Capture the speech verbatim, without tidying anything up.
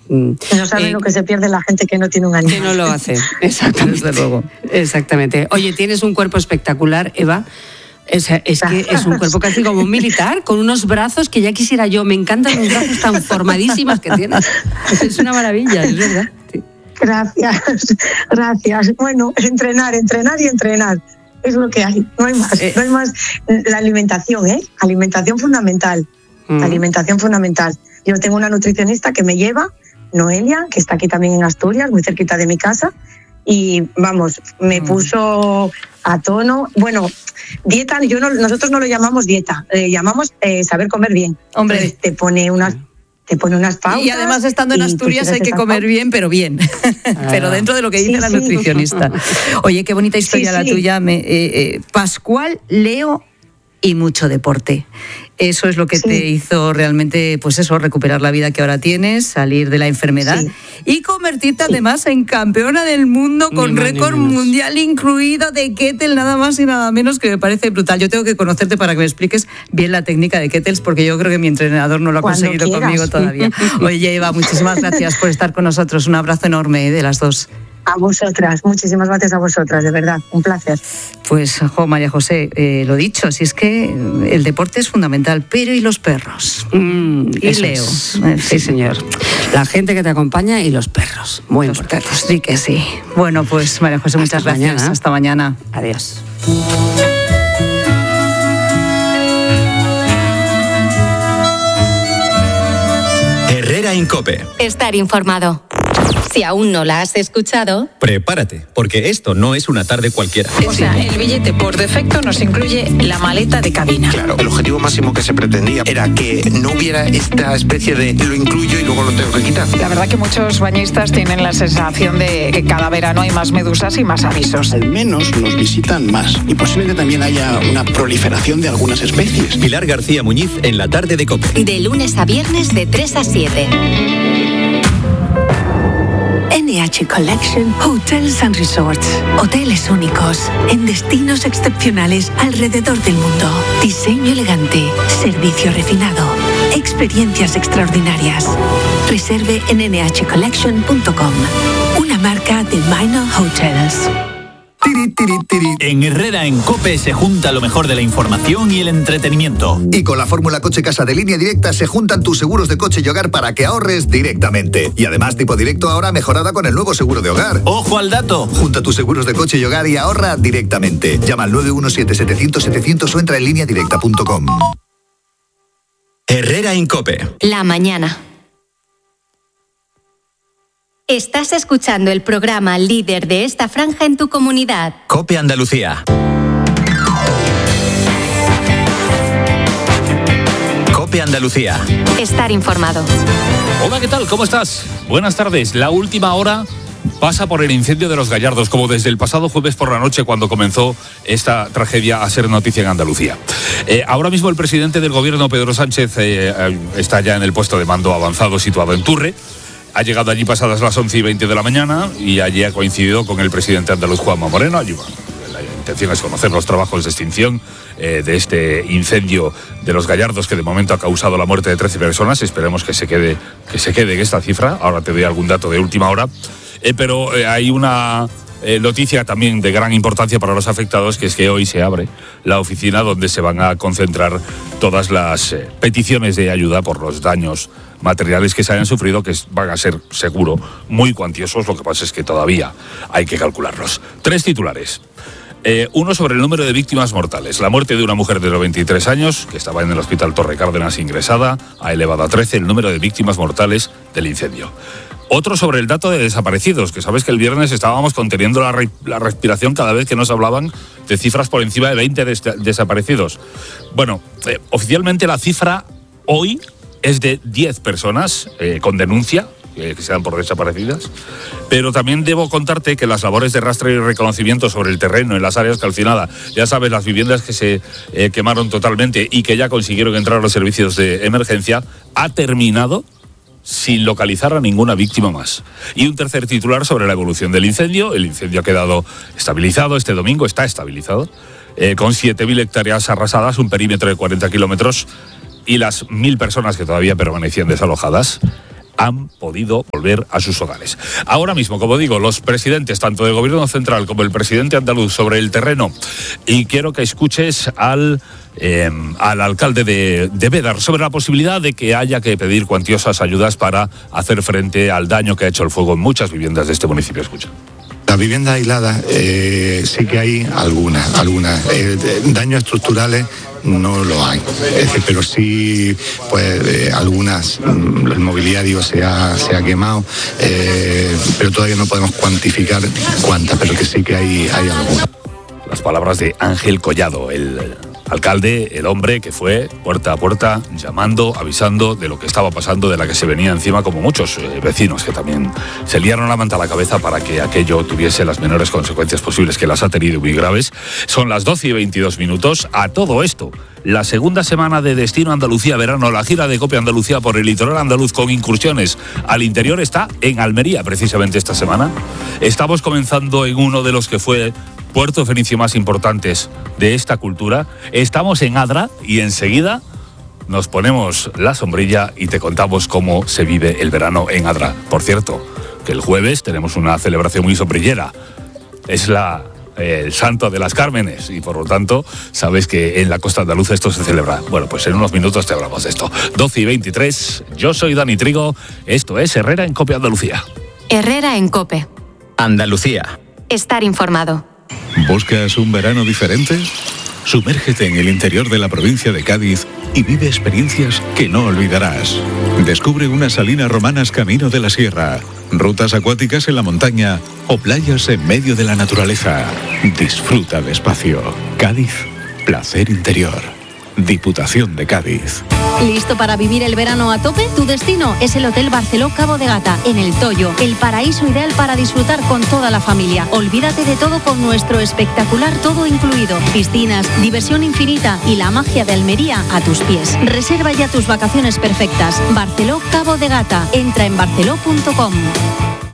No saben eh, lo que se pierde la gente que no tiene un animal. Que no lo hace, exactamente. Desde luego. Exactamente. Oye, tienes un cuerpo espectacular, Eva. Es, es que es un cuerpo casi como un militar, con unos brazos que ya quisiera yo. Me encantan los brazos tan formadísimos que tienes. Es una maravilla, es verdad. Sí. Gracias, gracias. Bueno, entrenar, entrenar y entrenar. Es lo que hay, no hay más. Eh. No hay más. La alimentación, ¿eh? Alimentación fundamental. Mm. Alimentación fundamental. Yo tengo una nutricionista que me lleva, Noelia, que está aquí también en Asturias, muy cerquita de mi casa. Y vamos, me mm. puso a tono. Bueno, dieta, yo no, nosotros no lo llamamos dieta, eh, llamamos eh, saber comer bien. Hombre, entonces, te pone unas, te pone unas pautas. Y además estando en Asturias hay que comer pautas. bien, pero bien, ah. pero dentro de lo que dice sí, la nutricionista. Sí. Oye, qué bonita historia sí, la sí. tuya. Me, eh, eh, Pascual, Leo y mucho deporte. Eso es lo que sí. te hizo realmente, pues eso, recuperar la vida que ahora tienes, salir de la enfermedad sí. y convertirte sí. además en campeona del mundo con récord mundial incluido de Kettle, nada más y nada menos, que me parece brutal. Yo tengo que conocerte para que me expliques bien la técnica de Kettles, porque yo creo que mi entrenador no lo ha Cuando conseguido quieras. conmigo todavía. Oye, Eva, muchísimas gracias por estar con nosotros. Un abrazo enorme de las dos. A vosotras, muchísimas gracias a vosotras, de verdad, un placer. Pues, jo, María José, eh, lo dicho, si es que el deporte es fundamental, pero ¿y los perros? Mm, y Leo. Es. Sí, señor. La gente que te acompaña y los perros, muy los importantes. Perros, sí que sí. Bueno, pues, María José, muchas Hasta gracias. Mañana. Hasta mañana. Adiós. Herrera en COPE. Estar informado. Si aún no la has escuchado, prepárate, porque esto no es una tarde cualquiera. O sea, el billete por defecto nos incluye la maleta de cabina. Claro, el objetivo máximo que se pretendía era que no hubiera esta especie de lo incluyo y luego lo tengo que quitar. La verdad que muchos bañistas tienen la sensación de que cada verano hay más medusas y más avisos. Al menos nos visitan más y posiblemente también haya una proliferación de algunas especies. Pilar García Muñiz en la tarde de COPE. De lunes a viernes de tres a siete. N H Collection Hotels and Resorts. Hoteles únicos en destinos excepcionales alrededor del mundo. Diseño elegante, servicio refinado, experiencias extraordinarias. Reserve en ene hache collection punto com, una marca de Minor Hotels. Tiri, tiri, tiri. En Herrera en COPE se junta lo mejor de la información y el entretenimiento. Y con la fórmula Coche Casa de Línea Directa se juntan tus seguros de coche y hogar para que ahorres directamente. Y además Tipo Directo ahora mejorada con el nuevo seguro de hogar. ¡Ojo al dato! Junta tus seguros de coche y hogar y ahorra directamente. Llama al nueve uno siete, setecientos, setecientos o entra en línea directa punto com. Herrera en COPE. La mañana. Estás escuchando el programa líder de esta franja en tu comunidad. COPE Andalucía. COPE Andalucía. Estar informado. Hola, ¿qué tal? ¿Cómo estás? Buenas tardes. La última hora pasa por el incendio de Los Gallardos, como desde el pasado jueves por la noche, cuando comenzó esta tragedia a ser noticia en Andalucía. Eh, ahora mismo el presidente del gobierno, Pedro Sánchez, eh, está ya en el puesto de mando avanzado situado en Turre. Ha llegado allí pasadas las once y veinte de la mañana y allí ha coincidido con el presidente andaluz, Juanma Moreno. Allí, bueno, la intención es conocer los trabajos de extinción eh, de este incendio de Los Gallardos, que de momento ha causado la muerte de trece personas. Esperemos que se quede, que se quede en esta cifra. Ahora te doy algún dato de última hora. Eh, pero eh, hay una eh, noticia también de gran importancia para los afectados, que es que hoy se abre la oficina donde se van a concentrar todas las eh, peticiones de ayuda por los daños materiales que se hayan sufrido, que van a ser, seguro, muy cuantiosos. Lo que pasa es que todavía hay que calcularlos. Tres titulares. Eh, uno sobre el número de víctimas mortales. La muerte de una mujer de noventa y tres años, que estaba en el hospital Torre Cárdenas ingresada, ha elevado a trece el número de víctimas mortales del incendio. Otro sobre el dato de desaparecidos, que sabes que el viernes estábamos conteniendo la, re, la respiración cada vez que nos hablaban de cifras por encima de veinte des, desaparecidos. Bueno, eh, oficialmente la cifra hoy es de diez personas eh, con denuncia, eh, que se dan por desaparecidas, pero también debo contarte que las labores de rastreo y reconocimiento sobre el terreno en las áreas calcinadas, ya sabes, las viviendas que se eh, quemaron totalmente y que ya consiguieron entrar a los servicios de emergencia, ha terminado sin localizar a ninguna víctima más. Y un tercer titular sobre la evolución del incendio. El incendio ha quedado estabilizado este domingo, está estabilizado, eh, con siete mil hectáreas arrasadas, un perímetro de cuarenta kilómetros, y las mil personas que todavía permanecían desalojadas han podido volver a sus hogares. Ahora mismo, como digo, los presidentes, tanto del Gobierno central como el presidente andaluz, sobre el terreno, y quiero que escuches al, eh, al alcalde de, de Bédar sobre la posibilidad de que haya que pedir cuantiosas ayudas para hacer frente al daño que ha hecho el fuego en muchas viviendas de este municipio. Escucha. Las viviendas aisladas eh, sí que hay algunas, algunas. Eh, daños estructurales no lo hay, es decir, pero sí, pues eh, algunas, el mobiliario se ha, se ha quemado, eh, pero todavía no podemos cuantificar cuántas, pero que sí que hay, hay algunas. Las palabras de Ángel Collado, el alcalde, el hombre que fue puerta a puerta llamando, avisando de lo que estaba pasando, de la que se venía encima, como muchos eh, vecinos que también se liaron la manta a la cabeza para que aquello tuviese las menores consecuencias posibles, que las ha tenido muy graves. Son las doce y veintidós minutos. A todo esto, la segunda semana de Destino Andalucía Verano, la gira de Cope Andalucía por el litoral andaluz con incursiones al interior, está en Almería precisamente esta semana. Estamos comenzando en uno de los que fue puerto fenicio más importantes de esta cultura. Estamos en Adra y enseguida nos ponemos la sombrilla y te contamos cómo se vive el verano en Adra. Por cierto, que el jueves tenemos una celebración muy sombrillera. Es la, eh, el Santo de las Cármenes y por lo tanto sabes que en la costa andaluza esto se celebra. Bueno, pues en unos minutos te hablamos de esto. doce y veintitrés, yo soy Dani Trigo, esto es Herrera en Cope Andalucía. Herrera en Cope. Andalucía. Estar informado. ¿Buscas un verano diferente? Sumérgete en el interior de la provincia de Cádiz y vive experiencias que no olvidarás. Descubre unas salinas romanas camino de la sierra, rutas acuáticas en la montaña o playas en medio de la naturaleza. Disfruta despacio. Cádiz, placer interior. Diputación de Cádiz. ¿Listo para vivir el verano a tope? Tu destino es el Hotel Barceló Cabo de Gata, en El Toyo, el paraíso ideal para disfrutar con toda la familia. Olvídate de todo con nuestro espectacular todo incluido. Piscinas, diversión infinita y la magia de Almería a tus pies. Reserva ya tus vacaciones perfectas. Barceló Cabo de Gata. Entra en barceló punto com.